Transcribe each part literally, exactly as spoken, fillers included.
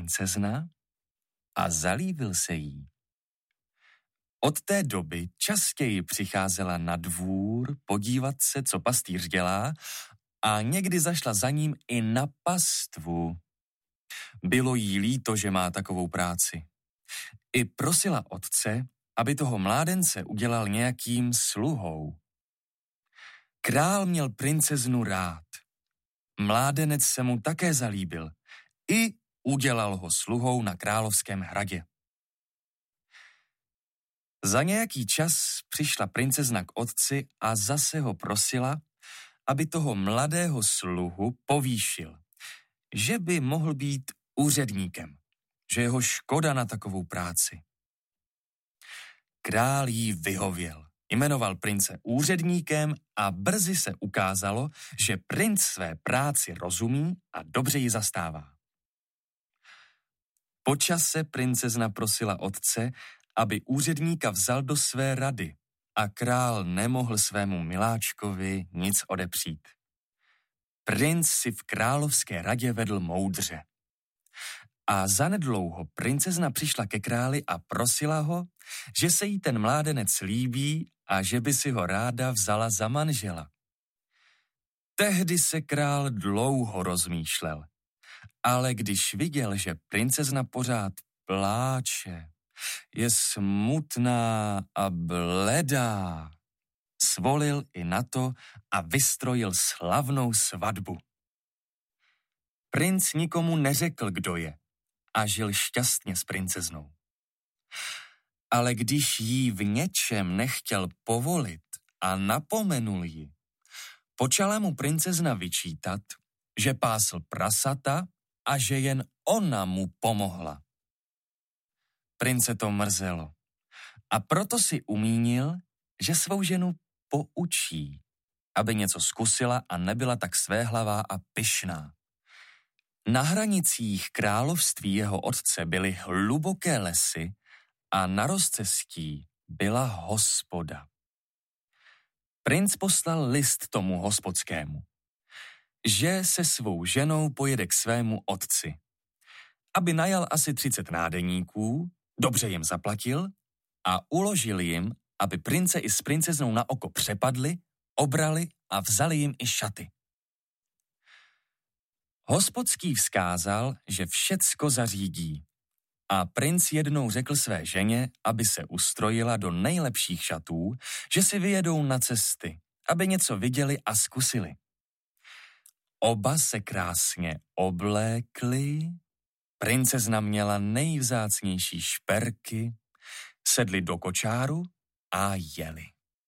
princezna a zalíbil se jí. Od té doby častěji přicházela na dvůr podívat se, co pastýř dělá, a někdy zašla za ním i na pastvu. Bylo jí líto, že má takovou práci. I prosila otce, aby toho mládence udělal nějakým sluhou. Král měl princeznu rád. Mládenec se mu také zalíbil. I udělal ho sluhou na královském hradě. Za nějaký čas přišla princezna k otci a zase ho prosila, aby toho mladého sluhu povýšil, že by mohl být úředníkem, že jeho škoda na takovou práci. Král jí vyhověl, jmenoval prince úředníkem a brzy se ukázalo, že princ své práci rozumí a dobře ji zastává. Po čase princezna prosila otce, aby úředníka vzal do své rady, a král nemohl svému miláčkovi nic odepřít. Princ si v královské radě vedl moudře. A zanedlouho princezna přišla ke králi a prosila ho, že se jí ten mládenec líbí a že by si ho ráda vzala za manžela. Tehdy se král dlouho rozmýšlel, ale když viděl, že princezna pořád pláče, je smutná a bledá, svolil i na to a vystrojil slavnou svatbu. Princ nikomu neřekl, kdo je, a žil šťastně s princeznou. Ale když jí v něčem nechtěl povolit a napomenul ji, počala mu princezna vyčítat, že pásl prasata a že jen ona mu pomohla. Prince to mrzelo a proto si umínil, že svou ženu poučí, aby něco zkusila a nebyla tak svéhlavá a pyšná. Na hranicích království jeho otce byly hluboké lesy a na rozcestí byla hospoda. Princ poslal list tomu hospodskému, že se svou ženou pojede k svému otci, aby najal asi třicet nádeníků, dobře jim zaplatil a uložil jim, aby prince i s princeznou na oko přepadli, obrali a vzali jim i šaty. Hospodský vzkázal, že všecko zařídí, a princ jednou řekl své ženě, aby se ustrojila do nejlepších šatů, že si vyjedou na cesty, aby něco viděli a zkusili. Oba se krásně oblékli, princezna měla nejvzácnější šperky, sedli do kočáru a jeli.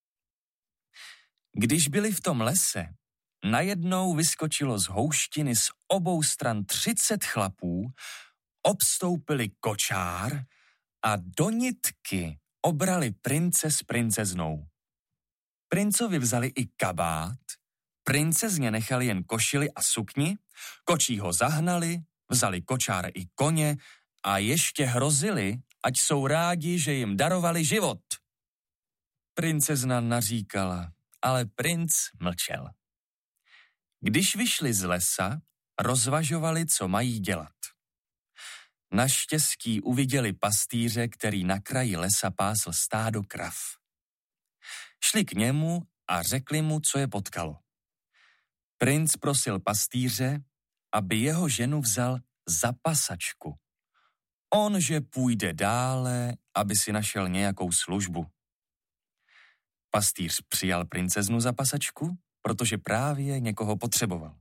Když byli v tom lese, najednou vyskočilo z houštiny z obou stran třicet chlapů, obstoupili kočár a do nitky obrali prince s princeznou. Princovi vzali i kabát, princezně nechali jen košili a sukni, kočí ho zahnali, vzali kočár i koně a ještě hrozili, ať jsou rádi, že jim darovali život. Princezna naříkala, ale princ mlčel. Když vyšli z lesa, rozvažovali, co mají dělat. Naštěstí uviděli pastýře, který na kraji lesa pásl stádo krav. Šli k němu a řekli mu, co je potkalo. Princ prosil pastýře, aby jeho ženu vzal za pasačku. On, že půjde dále, aby si našel nějakou službu. Pastýř přijal princeznu za pasačku, protože právě někoho potřeboval.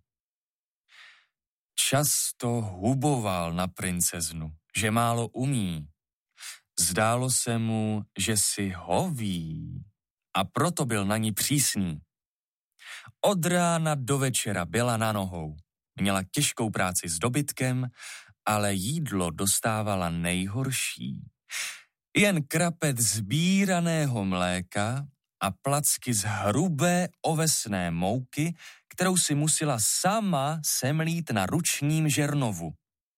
Často huboval na princeznu, že málo umí. Zdálo se mu, že si hoví, a proto byl na ní přísný. Od rána do večera byla na nohou. Měla těžkou práci s dobytkem, ale jídlo dostávala nejhorší. Jen krapet zbíraného mléka a placky z hrubé ovesné mouky, kterou si musela sama semlít na ručním žernovu.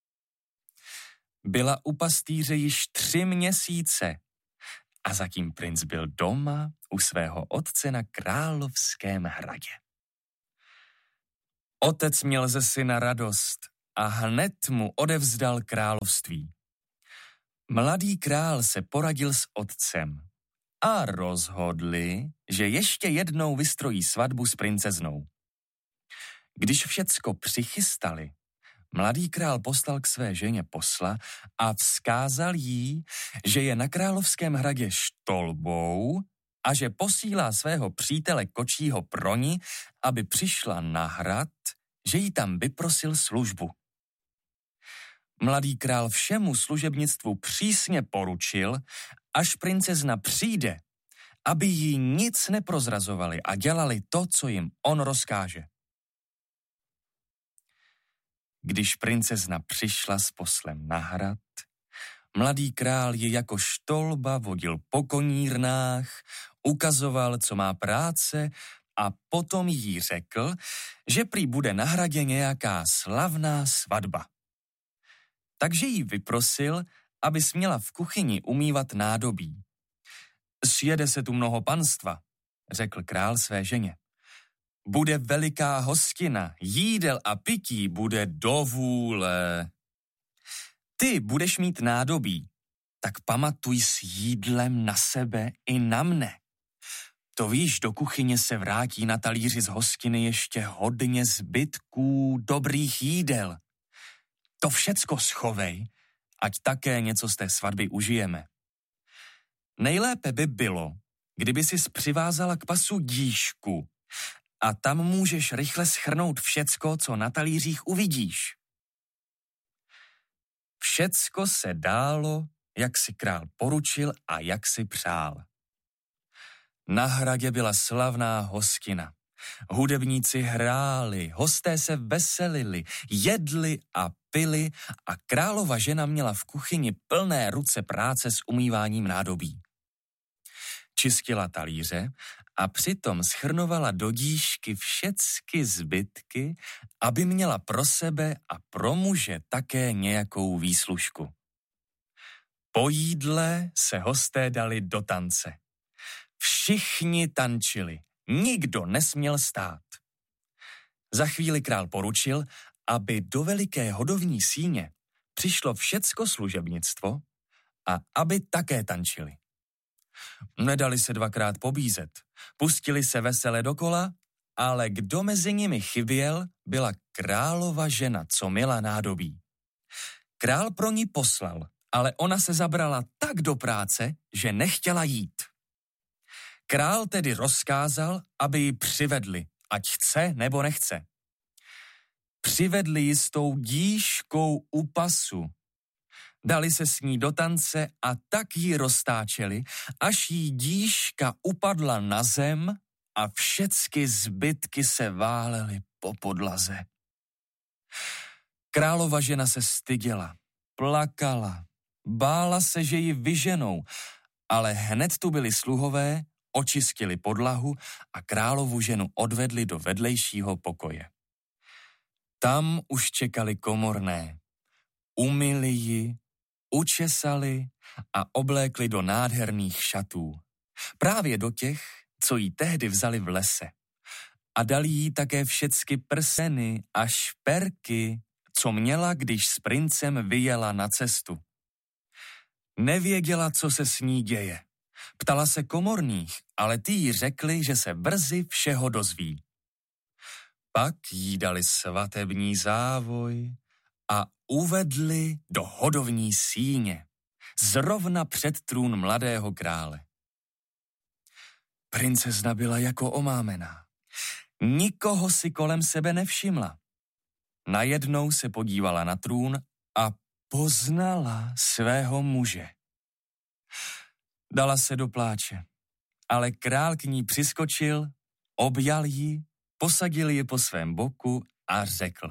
Byla u pastýře již tři měsíce a zatím princ byl doma u svého otce na královském hradě. Otec měl ze syna radost a hned mu odevzdal království. Mladý král se poradil s otcem a rozhodli, že ještě jednou vystrojí svatbu s princeznou. Když všecko přichystali, mladý král poslal k své ženě posla a vzkázal jí, že je na královském hradě štolbou a že posílá svého přítele kočího pro ní, aby přišla na hrad, že jí tam vyprosil službu. Mladý král všemu služebnictvu přísně poručil, až princezna přijde, aby jí nic neprozrazovali a dělali to, co jim on rozkáže. Když princezna přišla s poslem na hrad, mladý král ji jako štolba vodil po konírnách, ukazoval, co má práce a potom jí řekl, že prý bude na hradě nějaká slavná svatba. Takže jí vyprosil, aby směla v kuchyni umývat nádobí. Sjede se tu mnoho panstva, řekl král své ženě. Bude veliká hostina, jídel a pití bude do vůle. Ty budeš mít nádobí, tak pamatuj s jídlem na sebe i na mne. To víš, do kuchyně se vrátí na talíři z hostiny ještě hodně zbytků dobrých jídel. To všecko schovej, ať také něco z té svatby užijeme. Nejlépe by bylo, kdyby sis přivázala k pasu dýšku a tam můžeš rychle shrnout všecko, co na talířích uvidíš. Všecko se dálo, jak si král poručil a jak si přál. Na hradě byla slavná hostina. Hudebníci hráli, hosté se veselili, jedli a pili a králova žena měla v kuchyni plné ruce práce s umýváním nádobí. Čistila talíře a přitom schrnovala do dýšky všecky zbytky, aby měla pro sebe a pro muže také nějakou výslužku. Po jídle se hosté dali do tance. Všichni tančili, nikdo nesměl stát. Za chvíli král poručil, aby do veliké hodovní síně přišlo všecko služebnictvo a aby také tančili. Nedali se dvakrát pobízet, pustili se vesele dokola, ale kdo mezi nimi chyběl, byla králova žena, co měla nádobí. Král pro ní poslal, ale ona se zabrala tak do práce, že nechtěla jít. Král tedy rozkázal, aby ji přivedli, ať chce nebo nechce. Přivedli ji s tou dýškou u pasu. Dali se s ní do tance a tak ji roztáčeli, až jí dýška upadla na zem a všecky zbytky se válely po podlaze. Králova žena se styděla, plakala, bála se, že ji vyženou, ale hned tu byli sluhové, očistili podlahu a královu ženu odvedli do vedlejšího pokoje. Tam už čekali komorné. Umyli ji, učesali a oblékli do nádherných šatů. Právě do těch, co jí tehdy vzali v lese. A dali jí také všecky prseny a šperky, co měla, když s princem vyjela na cestu. Nevěděla, co se s ní děje. Ptala se komorných, ale ty jí řekli, že se brzy všeho dozví. Pak jí dali svatební závoj a uvedli do hodovní síně, zrovna před trůn mladého krále. Princezna byla jako omámená. Nikoho si kolem sebe nevšimla. Najednou se podívala na trůn a poznala svého muže. Dala se do pláče, ale král k ní přiskočil, objal ji, posadil ji po svém boku a řekl.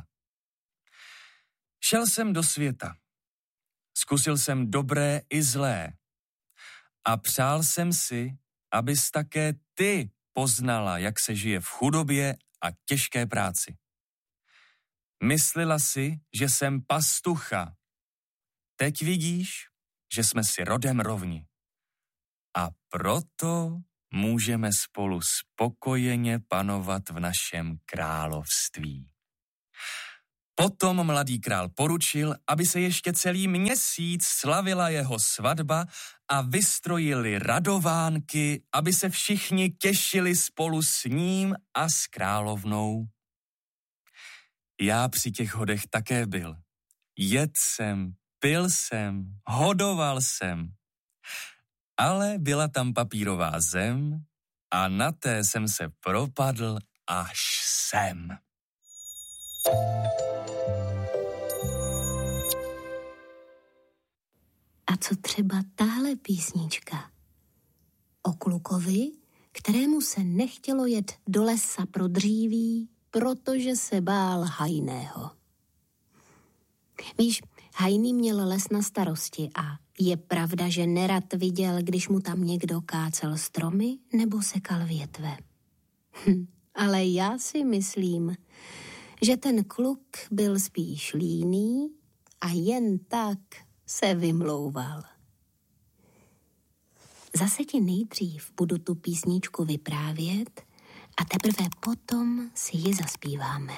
Šel jsem do světa, zkusil jsem dobré i zlé a přál jsem si, abys také ty poznala, jak se žije v chudobě a těžké práci. Myslela si, že jsem pastucha. Teď vidíš, že jsme si rodem rovni. A proto můžeme spolu spokojeně panovat v našem království. Potom mladý král poručil, aby se ještě celý měsíc slavila jeho svatba a vystrojili radovánky, aby se všichni těšili spolu s ním a s královnou. Já při těch hodech také byl. Jedl jsem, pil jsem, hodoval jsem. Ale byla tam papírová zem a na té jsem se propadl až sem. A co třeba tahle písnička? O klukovi, kterému se nechtělo jet do lesa pro dříví, protože se bál hajného. Víš, hajný měl les na starosti a je pravda, že nerad viděl, když mu tam někdo kácel stromy nebo sekal větve. Hm, ale já si myslím, že ten kluk byl spíš líný a jen tak se vymlouval. Zase ti nejdřív budu tu písničku vyprávět a teprve potom si ji zaspíváme.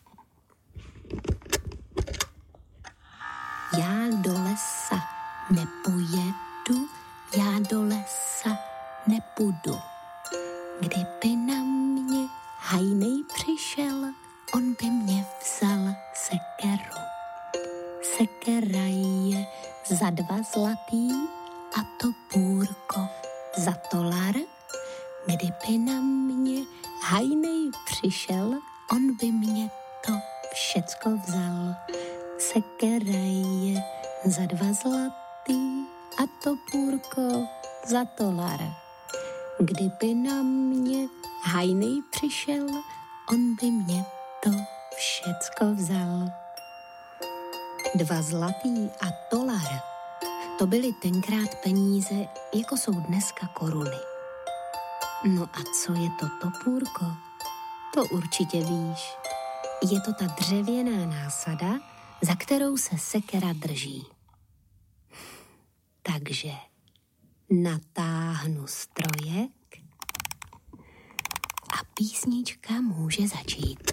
Já do lesa nepojedu, já do lesa nepůjdu. Kdyby na mě hajnej přišel, on by mě vzal sekeru. Sekera je za dva zlatý a topůrko za tolar. Kdyby na mě hajnej přišel, on by mě to všecko vzal. Sekera je za dva zlatý a topůrko za tolar. Kdyby na mě hajnej přišel, on by mě to všecko vzal. Dva zlatý a tolar, to byly tenkrát peníze, jako jsou dneska koruny. No a co je to topůrko? To určitě víš. Je to ta dřevěná násada, za kterou se sekera drží. Takže natáhnu strojek a písnička může začít.